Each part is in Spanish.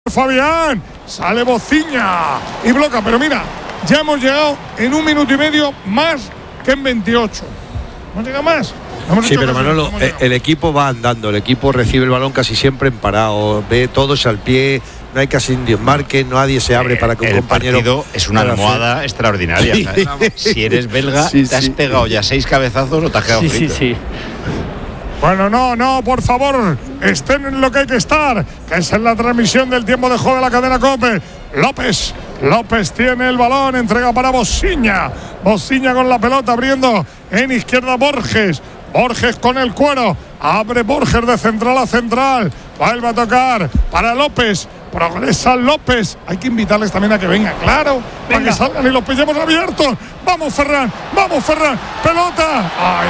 Fabián, sale Bociña y bloca, pero mira, ya hemos llegado en 1 minuto y medio más que en 28. No llega más. Sí, pero Manolo, el equipo va andando, el equipo recibe el balón casi siempre en parado, ve todos al pie, no hay casi un desmarque, nadie se abre para que un compañero. El partido es una almohada extraordinaria. Sí. Si eres belga, te has pegado ya 6 cabezazos o te has quedado frito. Sí. Bueno, no, por favor, estén en lo que hay que estar, que es en la transmisión del tiempo de juego de la cadena COPE. López tiene el balón, entrega para Bociña con la pelota, abriendo en izquierda Borges con el cuero, abre Borges de central a central, vuelve a tocar para López, progresa López, hay que invitarles también a que vengan, claro, para que salgan y los pillemos abiertos. Vamos Ferran, pelota.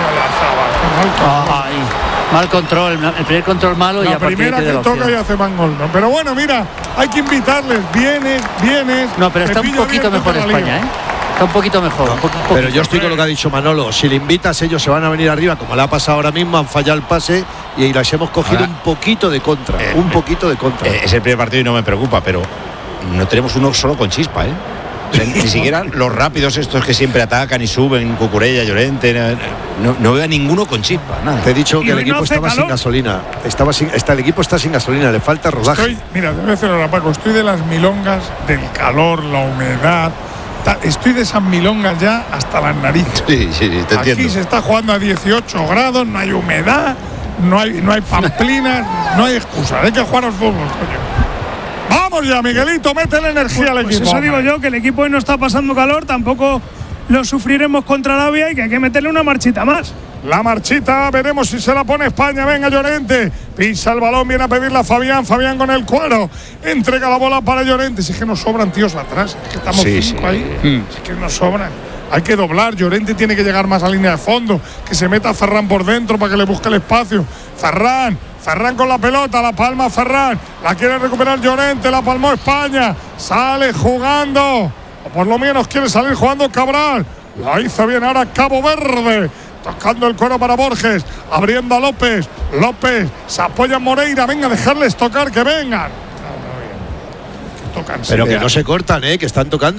Mal control, el primer control malo. La y a primera que toca y hace mal gol. Pero bueno, mira, hay que invitarles, vienes. No, pero está un poquito mejor España, Está un poquito mejor. Pero yo estoy con lo que ha dicho Manolo. Si le invitas, ellos se van a venir arriba, como le ha pasado ahora mismo, han fallado el pase y las hemos cogido ahora, un poquito de contra. Es el primer partido y no me preocupa, pero no tenemos uno solo con chispa, O sea, ni siquiera los rápidos estos que siempre atacan y suben, Cucurella, Llorente, no veo a ninguno con chispa, nada. Te he dicho que el equipo estaba sin gasolina. El equipo está sin gasolina, le falta rodaje. Mira, te voy a decir ahora, Paco, estoy de las milongas, del calor, la humedad. Estoy de esas milongas ya hasta las narices. Sí, te entiendo. Aquí se está jugando a 18 grados, no hay humedad, no hay pamplinas, no hay excusa. Hay que jugar al fútbol, coño. Vamos ya, Miguelito, mete la energía al equipo. Eso digo yo, que el equipo hoy no está pasando calor, tampoco lo sufriremos contra Arabia y que hay que meterle una marchita más. La marchita, veremos si se la pone España. Venga, Llorente, pisa el balón, viene a pedirla Fabián con el cuero, entrega la bola para Llorente. Si es que nos sobran tíos atrás, es que estamos 5 ahí, es que nos sobran. Hay que doblar, Llorente tiene que llegar más a línea de fondo, que se meta Ferran por dentro para que le busque el espacio. Ferran con la pelota, la palma Ferran, la quiere recuperar Llorente, la palmó España, sale jugando, o por lo menos quiere salir jugando Cabral, lo hizo bien ahora Cabo Verde, tocando el cuero para Borges, abriendo a López, se apoya en Moreira, venga, dejarles tocar, que vengan. Pero que no se cortan, que están tocando.